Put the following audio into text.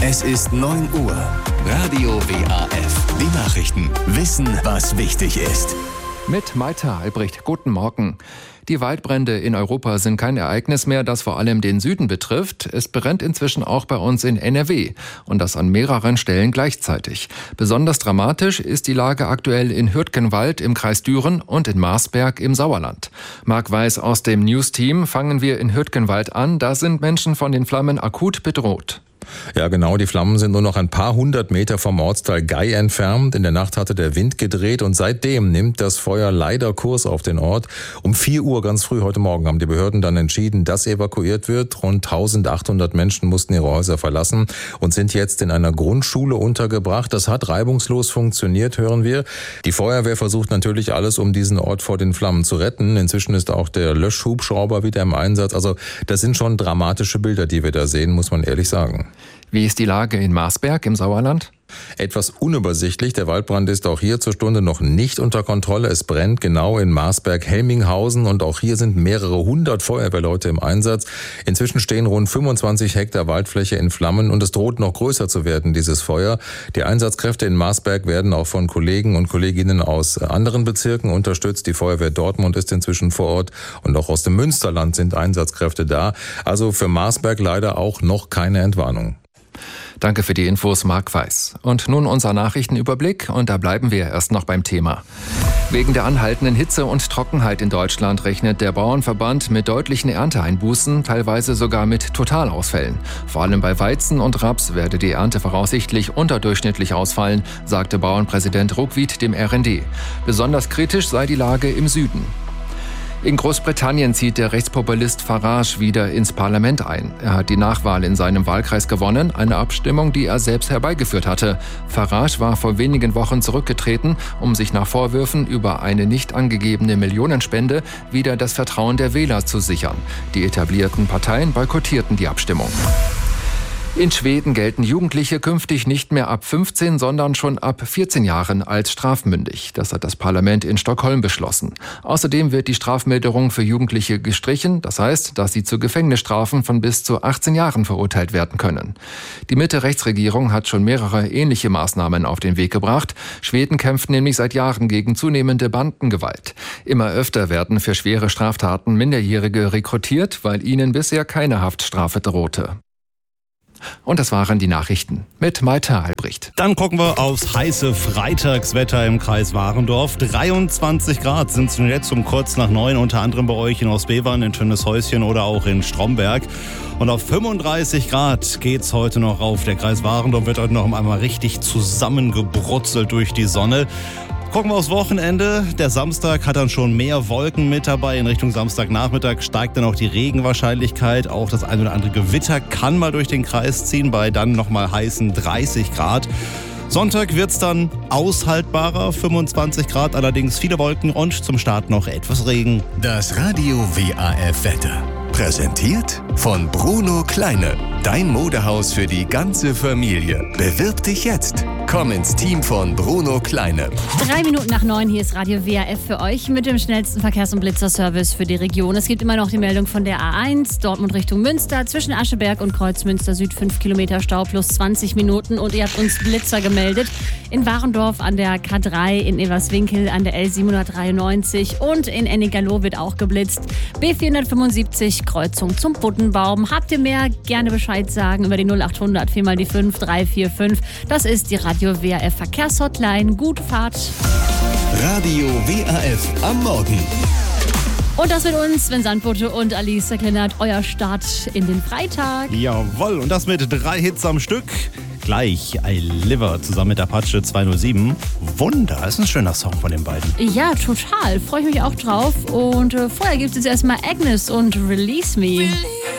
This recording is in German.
Es ist 9 Uhr. Radio WAF. Die Nachrichten. Wissen, was wichtig ist. Mit Maita Albrecht. Guten Morgen. Die Waldbrände in Europa sind kein Ereignis mehr, das vor allem den Süden betrifft. Es brennt inzwischen auch bei uns in NRW. Und das an mehreren Stellen gleichzeitig. Besonders dramatisch ist die Lage aktuell in Hürtgenwald im Kreis Düren und in Marsberg im Sauerland. Marc Weiß aus dem News-Team. Fangen wir in Hürtgenwald an. Da sind Menschen von den Flammen akut bedroht. Ja, genau. Die Flammen sind nur noch ein paar hundert Meter vom Ortsteil Gei entfernt. In der Nacht hatte der Wind gedreht und seitdem nimmt das Feuer leider Kurs auf den Ort. Um 4 Uhr ganz früh heute Morgen haben die Behörden dann entschieden, dass evakuiert wird. Rund 1800 Menschen mussten ihre Häuser verlassen und sind jetzt in einer Grundschule untergebracht. Das hat reibungslos funktioniert, hören wir. Die Feuerwehr versucht natürlich alles, um diesen Ort vor den Flammen zu retten. Inzwischen ist auch der Löschhubschrauber wieder im Einsatz. Also das sind schon dramatische Bilder, die wir da sehen, muss man ehrlich sagen. Wie ist die Lage in Marsberg im Sauerland? Etwas unübersichtlich. Der Waldbrand ist auch hier zur Stunde noch nicht unter Kontrolle. Es brennt genau in Marsberg-Helminghausen und auch hier sind mehrere hundert Feuerwehrleute im Einsatz. Inzwischen stehen rund 25 Hektar Waldfläche in Flammen und es droht noch größer zu werden, dieses Feuer. Die Einsatzkräfte in Marsberg werden auch von Kollegen und Kolleginnen aus anderen Bezirken unterstützt. Die Feuerwehr Dortmund ist inzwischen vor Ort und auch aus dem Münsterland sind Einsatzkräfte da. Also für Marsberg leider auch noch keine Entwarnung. Danke für die Infos, Marc Weiß. Und nun unser Nachrichtenüberblick und da bleiben wir erst noch beim Thema. Wegen der anhaltenden Hitze und Trockenheit in Deutschland rechnet der Bauernverband mit deutlichen Ernteeinbußen, teilweise sogar mit Totalausfällen. Vor allem bei Weizen und Raps werde die Ernte voraussichtlich unterdurchschnittlich ausfallen, sagte Bauernpräsident Ruckwied dem RND. Besonders kritisch sei die Lage im Süden. In Großbritannien zieht der Rechtspopulist Farage wieder ins Parlament ein. Er hat die Nachwahl in seinem Wahlkreis gewonnen, eine Abstimmung, die er selbst herbeigeführt hatte. Farage war vor wenigen Wochen zurückgetreten, um sich nach Vorwürfen über eine nicht angegebene Millionenspende wieder das Vertrauen der Wähler zu sichern. Die etablierten Parteien boykottierten die Abstimmung. In Schweden gelten Jugendliche künftig nicht mehr ab 15, sondern schon ab 14 Jahren als strafmündig. Das hat das Parlament in Stockholm beschlossen. Außerdem wird die Strafmilderung für Jugendliche gestrichen. Das heißt, dass sie zu Gefängnisstrafen von bis zu 18 Jahren verurteilt werden können. Die Mitte-Rechts-Regierung hat schon mehrere ähnliche Maßnahmen auf den Weg gebracht. Schweden kämpft nämlich seit Jahren gegen zunehmende Bandengewalt. Immer öfter werden für schwere Straftaten Minderjährige rekrutiert, weil ihnen bisher keine Haftstrafe drohte. Und das waren die Nachrichten mit Maita Albrecht. Dann gucken wir aufs heiße Freitagswetter im Kreis Warendorf. 23 Grad sind es jetzt um kurz nach 9, unter anderem bei euch in Ostbevern, in Tönnieshäuschen oder auch in Stromberg. Und auf 35 Grad geht's heute noch rauf. Der Kreis Warendorf wird heute noch einmal richtig zusammengebrutzelt durch die Sonne. Gucken wir aufs Wochenende. Der Samstag hat dann schon mehr Wolken mit dabei. In Richtung Samstagnachmittag steigt dann auch die Regenwahrscheinlichkeit. Auch das ein oder andere Gewitter kann mal durch den Kreis ziehen bei dann nochmal heißen 30 Grad. Sonntag wird's dann aushaltbarer, 25 Grad, allerdings viele Wolken und zum Start noch etwas Regen. Das Radio WAF Wetter. Präsentiert von Bruno Kleine. Dein Modehaus für die ganze Familie. Bewirb dich jetzt. Komm ins Team von Bruno Kleine. 3 Minuten nach 9, hier ist Radio WAF für euch mit dem schnellsten Verkehrs- und Blitzerservice für die Region. Es gibt immer noch die Meldung von der A1, Dortmund Richtung Münster, zwischen Ascheberg und Kreuzmünster Süd 5 Kilometer Stau plus 20 Minuten. Und ihr habt uns Blitzer gemeldet. In Warendorf an der K3, in Everswinkel an der L793 und in Ennigerloh wird auch geblitzt. B475 Kreuzung zum Buddenbaum. Habt ihr mehr? Gerne Bescheid sagen über die 0800 4 mal die 5 345. Das ist die Radio WAF Verkehrshotline. Gute Fahrt. Radio WAF am Morgen. Und das mit uns, Sven Sandbote und Alice Kleinert, euer Start in den Freitag. Jawohl, und das mit 3 Hits am Stück. Gleich I Liver zusammen mit Apache 207. Wunder, ist ein schöner Song von den beiden. Ja, total. Freue ich mich auch drauf. Und vorher gibt es erstmal Agnes und Release Me.